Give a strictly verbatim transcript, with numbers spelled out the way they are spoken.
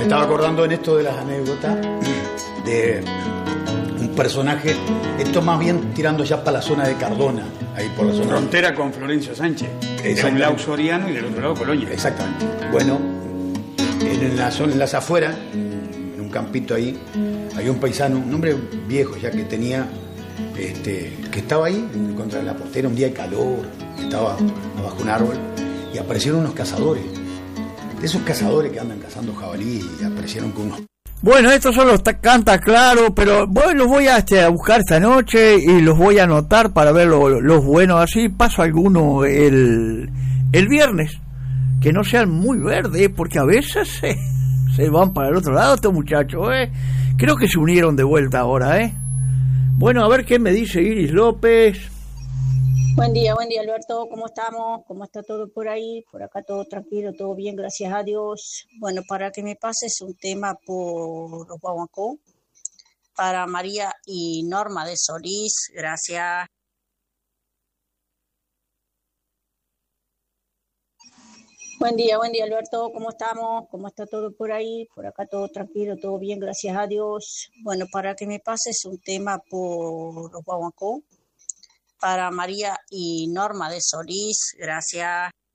estaba acordando en esto de las anécdotas de un personaje, esto más bien tirando ya para la zona de Cardona, ahí por la zona frontera con Florencio Sánchez, de un lado Soriano y del otro lado Colonia. Exactamente. Bueno, en la zona, en las afueras, en un campito ahí, había un paisano, un hombre viejo ya que tenía, este, que estaba ahí en contra de la portera, un día de calor, estaba abajo de un árbol y aparecieron unos cazadores. De esos cazadores que andan cazando jabalí, y aparecieron con unos... Bueno, estos son los canta claro, pero bueno, los voy a, este, a buscar esta noche y los voy a anotar para ver lo, los buenos, así paso alguno el, el viernes, que no sean muy verdes, porque a veces se, se van para el otro lado estos muchachos, ¿eh? Creo que se unieron de vuelta ahora, ¿eh? Bueno, a ver qué me dice Iris López. Buen día, buen día Alberto, ¿cómo estamos? ¿Cómo está todo por ahí? Por acá todo tranquilo, todo bien, gracias a Dios. Bueno, para que me pases un tema por los Guaguancó, para María y Norma de Solís, gracias. Buen día, buen día Alberto, ¿cómo estamos? ¿Cómo está todo por ahí? Por acá todo tranquilo, todo bien, gracias a Dios. Bueno, para que me pases un tema por los Guaguancó, para María y Norma de Solís, gracias.